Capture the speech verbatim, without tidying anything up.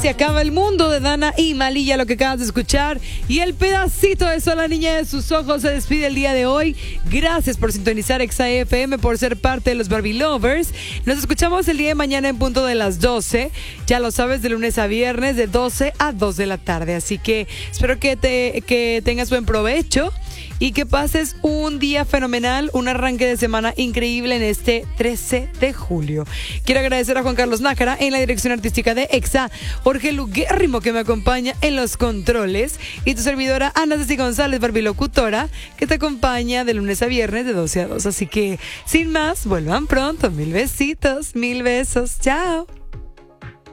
Se acaba el mundo de Dana y Malilla, lo que acabas de escuchar. Y el pedacito de Sol, la niña de sus ojos, se despide el día de hoy. Gracias por sintonizar Exa F M, por ser parte de los Barbie Lovers. Nos escuchamos el día de mañana en punto de las doce. Ya lo sabes, de lunes a viernes, de doce a dos de la tarde. Así que espero que, te, que tengas buen provecho y que pases un día fenomenal, un arranque de semana increíble en este trece de julio. Quiero agradecer a Juan Carlos Nájera en la dirección artística de Exa, Jorge Luguérrimo que me acompaña en los controles y tu servidora Ana Ceci González, barbilocutora, que te acompaña de lunes a viernes de doce a dos. Así que, sin más, vuelvan pronto. Mil besitos, mil besos. Chao.